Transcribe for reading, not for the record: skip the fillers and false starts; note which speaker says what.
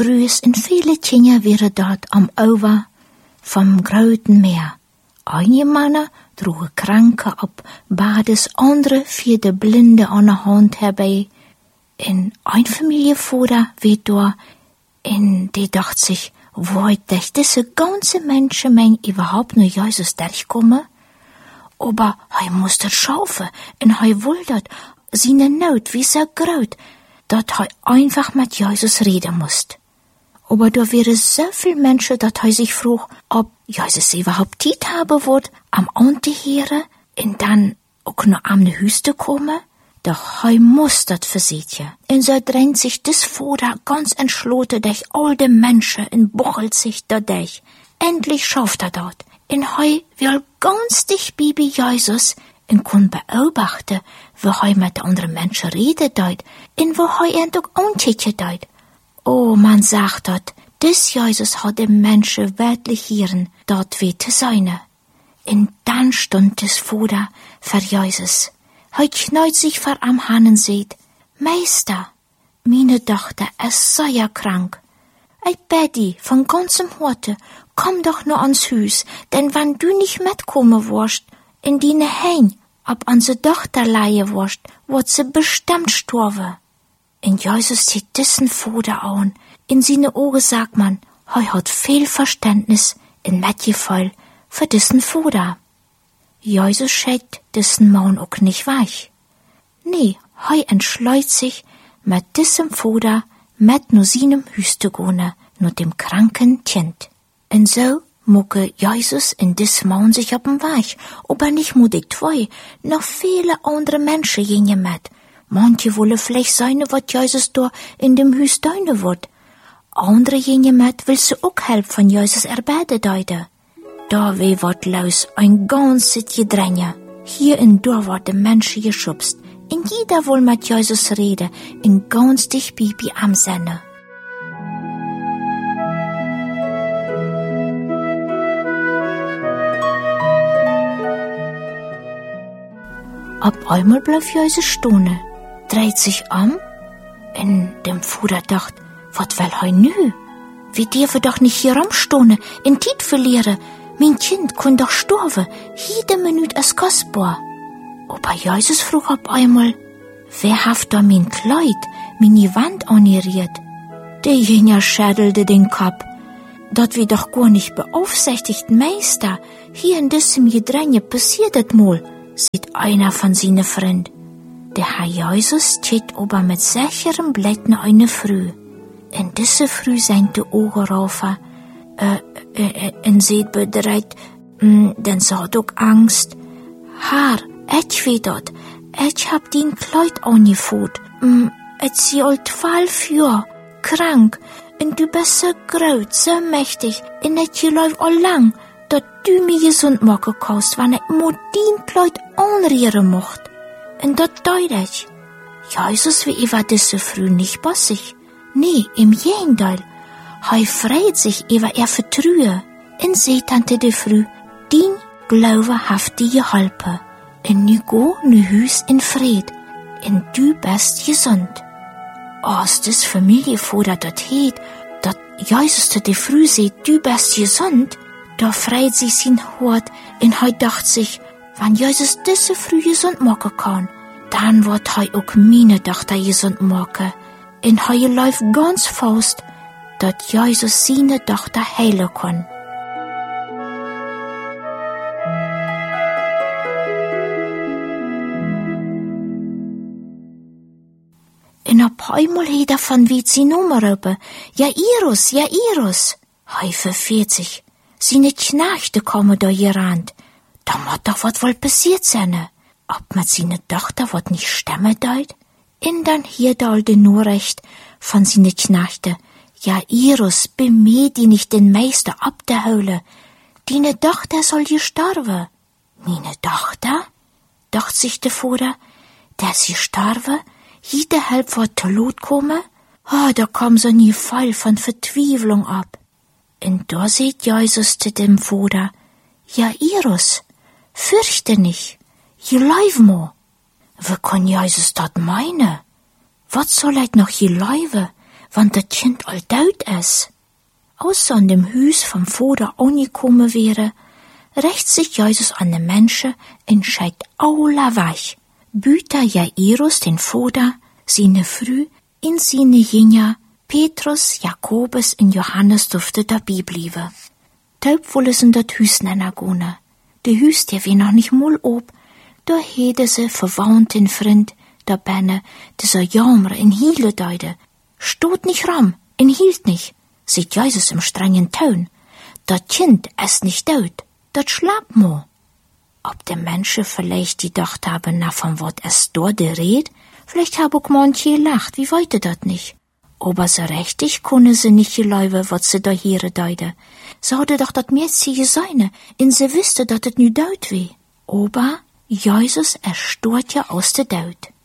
Speaker 1: Grüß in viele Kinder wäre dort am Ufer vom großen Meer. Einige Männer droegen Kranke ab Bades, andere vierde Blinde an der Hand herbei. In ein Familienvater wird da, in die dacht sich, wo ich diese ganze Menschenmenge überhaupt nur Jesus durchkomme? Aber er muss das schaffen, und er wollte seine Not wie so groß, dass er einfach mit Jesus reden musste. Aber da wäre so viel Menschen, dass er sich frug, ob Jesus überhaupt Zeit haben wird, am Anteheere und dann auch noch am Hüste kommen. Doch er muss das versichern. Und so drängt sich das Vater ganz entschlossen durch all die Menschen und bochelt sich dadurch. Endlich schafft er das. Und er will ganz dicht bei Jesus und kann beobachten, wo er mit anderen Menschen redet und wo er ihn auch ankicken. Oh, man sagt dat, des Jesus hat dem Menschen wirklich hieren, dat weh zu sein. Und dann stund es Vater für Jesus. Er kneut sich vor am Hannen seht, Meister, meine Tochter ist sehr krank. Ich bete dich von ganzem Herzen, komm doch nur ans Haus, denn wenn du nicht mitkommen wirst, in deine Heim, ob unsere Tochter leihen wirst, wird sie bestimmt sterben. Und Jesus sieht diesen Vater an. In seine Augen sagt man, er hat viel Verständnis und Mitgefühl für diesen Vater. Jesus schickt diesen Mann auch nicht weich. Nee, er entschleut sich, mit diesem Vater mit nur seinem Haus zu gehen, nur dem kranken Kind. Und so mucke Jesus in diesem Mann sich auf den Weg, aber nicht nur die zwei, noch viele andere Menschen gehen mit. Manche wollen vielleicht sein, was Jesus da in dem Haus tun wird. Andere gehen mit, will sie auch Hilfe von Jesus erbeten deuten. Da wird los ein ganzes Gedränge. Hier und da werden Menschen geschubst. Und jeder will mit Jesus reden, in ganz dicht Bibi am Sinne. Auf einmal bleibt Jesus stehen, dreht sich um, und dem Vater dacht, was will er nu? Wir dürfen doch nicht hier rumstehen, in Zeit verlieren. Mein Kind kann doch sterben, jede Minute ist kostbar. Aber Jesus frug auf einmal, wer hat da mein Kleid, meine Wand angerührt? Der Jünger schüttelte den Kopf. Dat wir doch gar nicht beaufsichtigt, Meister. Hier in diesem Gedränge passiert das mal, sieht einer von seinen Freunden. Der Herr Jesus steht aber mit sicherem Blick nach einer Früh. In dieser Früh sind die Augen rauf, und sieht bedreht, denn sie hat auch Angst. Herr, ich weiß das, ich hab dein Kleid angefuhrt, ich sie all 12 Jahre, krank, und du bist so groß, so mächtig, und ich läuft all lang, dass du mich gesund machen kannst, wenn ich nur dein Kleid anrühren mocht. Und das deut ich. Jesus wie über diese Früh nicht bossig. Nee, im Gegenteil. Er freut sich über ihr Vertrauen. Und sie tante die Früh, dein Glaube haft dir geholfen. Und nu go nu Hus in Fried. Und du bist gesund. Als das Familienvater dat heet, dat Jesus zu die Früh sieht, du bist gesund, da freut sich sein Hort, und er dacht sich, wenn Jesus diese Früh gesund machen kann, dann wird er auch meine Tochter gesund machen. Und er läuft ganz fast, dass Jesus seine Tochter heilen kann. Und auf einmal hat er von wie sie Nummer rufen. Jairus, Jairus. Er verfehlt sich. Seine Knechte kommen da gerannt. Da muss doch was wohl passiert sein. Ob mit seiner Tochter was nicht stimmen deut? Und dann hielt er die Nachricht von seinen Knechten. Jairus, bemühe dich nicht den Meister abzuholen. Deine Tochter soll gestorben. Meine Tochter? Dacht sich der Vater, der ist gestorben? Jede Hilfe wird zu Lot kommen? Da kam so nie Fall von Verzweiflung ab. Und da sieht Jesus zu dem Vater, Jairus, fürchte nicht, geleif mo. Wie kann Jesus das meinen? Was soll ich noch geleif? want dat Kind al dood is. Als ze aan dem Huis vom Vater angekommen wäre, rächt sich Jesus an den Menschen und scheit alla weg. Büter Jairus den Vater, seine Frü in seine Jünger, Petrus, Jakobus und Johannes durfte dabei bleiben. Taub wollen sie dat Hüs nennen gehen. De Hüs, der wie noch nicht mal ob, da hätte sie verwandt den Freund, da benne, dieser jammer in hiele deide. Stot nicht ram, in hielt nicht, sieht Jesus im strengen Ton. Dat Kind ist nicht tot, dat schlapp mo. Ob der Menschen vielleicht gedacht haben, na von wat es dort red, vielleicht hab auch manche gelacht, wie weite dat nicht. Aber so richtig kunne sie nicht geläuben, wat sie da hier deide. Sie hatte doch dat Mädchen seine, in sie wüsste, dat het nu dood wie. Aber Jesus erstorrt ja aus der Dood.